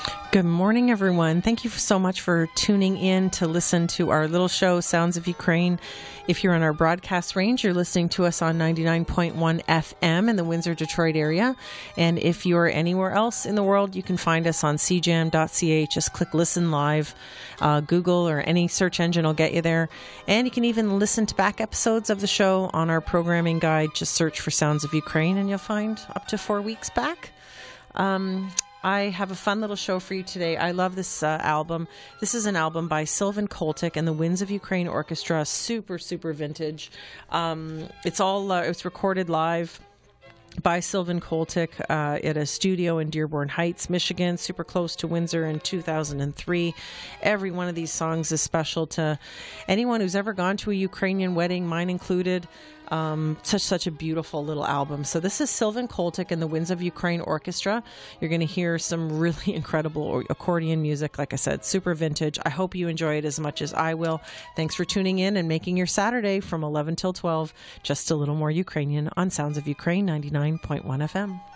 Good morning, everyone. Thank you so much for tuning in to listen to our little show, Sounds of Ukraine. If you're on our broadcast range, you're listening to us on 99.1 FM in the Windsor, Detroit area. And if you're anywhere else in the world, you can find us on cjam.ca. Just click Listen Live. Google or any search engine will get you there. And you can even listen to back episodes of the show on our programming guide. Just search for Sounds of Ukraine and you'll find up to 4 weeks back. I have a fun little show for you today. I love this album. This is an album by Sylvan Koltik and the Winds of Ukraine Orchestra. Super, super vintage. It's recorded live by Sylvan Koltik at a studio in Dearborn Heights, Michigan, super close to Windsor in 2003. Every one of these songs is special to anyone who's ever gone to a Ukrainian wedding, mine included. Such a beautiful little album. So this is Sylvan Koltik and the Winds of Ukraine Orchestra. You're going to hear some really incredible accordion music. Like I said, super vintage. I hope you enjoy it as much as I will. Thanks for tuning in and making your Saturday from 11 till 12 just a little more Ukrainian on Sounds of Ukraine 99.1 FM.